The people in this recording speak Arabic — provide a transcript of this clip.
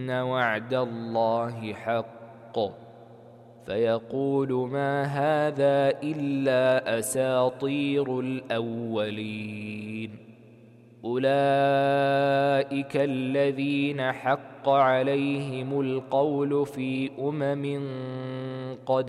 إن وعد الله حق فيقول ما هذا إلا أساطير الأولين. أولئك الذين حق عليهم القول في أمم قد